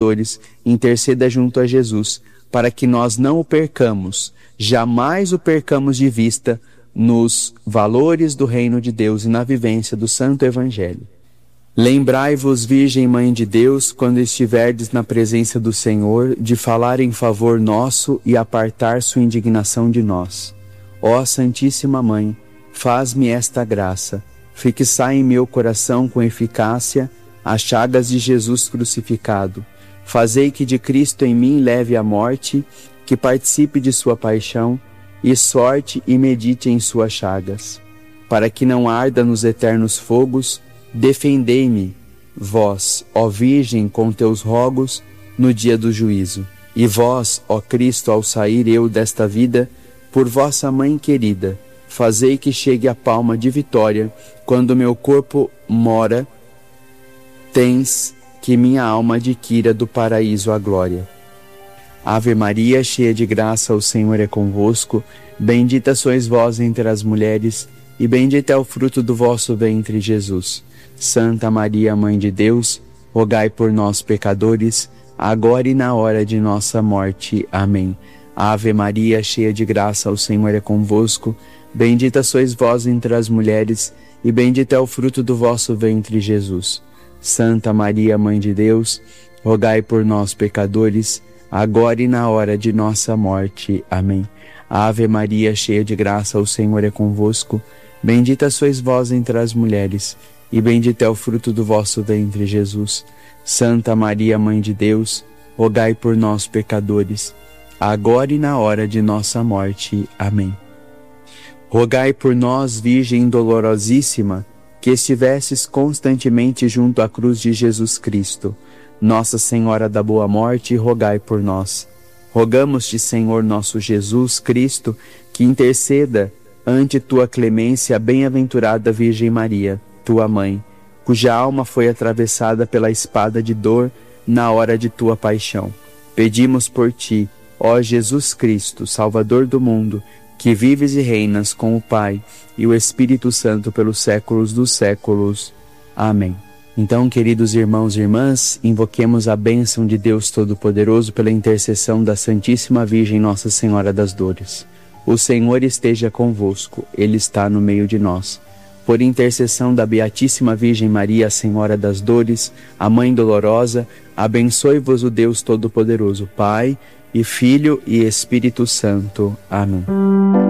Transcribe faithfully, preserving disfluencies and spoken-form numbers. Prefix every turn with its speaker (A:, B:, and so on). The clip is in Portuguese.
A: dores, interceda junto a Jesus, para que nós não o percamos, jamais o percamos de vista nos valores do reino de Deus e na vivência do Santo Evangelho. Lembrai-vos, Virgem Mãe de Deus, quando estiverdes na presença do Senhor, de falar em favor nosso e apartar sua indignação de nós. Ó Santíssima Mãe, faz-me esta graça, fixai em meu coração com eficácia as chagas de Jesus crucificado. Fazei que de Cristo em mim leve a morte, que participe de sua paixão, e sorte e medite em suas chagas. Para que não arda nos eternos fogos, defendei-me, vós, ó Virgem, com teus rogos, no dia do juízo. E vós, ó Cristo, ao sair eu desta vida, por vossa Mãe querida, fazei que chegue a palma de vitória, quando meu corpo mora, tens que minha alma adquira do paraíso a glória. Ave Maria, cheia de graça, o Senhor é convosco, bendita sois vós entre as mulheres, e bendito é o fruto do vosso ventre, Jesus. Santa Maria, Mãe de Deus, rogai por nós, pecadores, agora e na hora de nossa morte. Amém. Ave Maria, cheia de graça, o Senhor é convosco, bendita sois vós entre as mulheres, e bendito é o fruto do vosso ventre, Jesus. Santa Maria, Mãe de Deus, rogai por nós, pecadores, agora e na hora de nossa morte. Amém. Ave Maria, cheia de graça, o Senhor é convosco, bendita sois vós entre as mulheres, e bendito é o fruto do vosso ventre, Jesus. Santa Maria, Mãe de Deus, rogai por nós, pecadores, agora e na hora de nossa morte. Amém. Rogai por nós, Virgem dolorosíssima, que estivesses constantemente junto à cruz de Jesus Cristo. Nossa Senhora da Boa Morte, rogai por nós. Rogamos-te, Senhor nosso Jesus Cristo, que interceda ante tua clemência a bem-aventurada Virgem Maria, tua Mãe, cuja alma foi atravessada pela espada de dor na hora de tua paixão. Pedimos por ti, ó Jesus Cristo, Salvador do mundo, que vives e reinas com o Pai e o Espírito Santo pelos séculos dos séculos. Amém. Então, queridos irmãos e irmãs, invoquemos a bênção de Deus Todo-Poderoso pela intercessão da Santíssima Virgem Nossa Senhora das Dores. O Senhor esteja convosco, Ele está no meio de nós. Por intercessão da Beatíssima Virgem Maria, Senhora das Dores, a Mãe Dolorosa, abençoe-vos o Deus Todo-Poderoso, Pai, e Filho e Espírito Santo. Amém.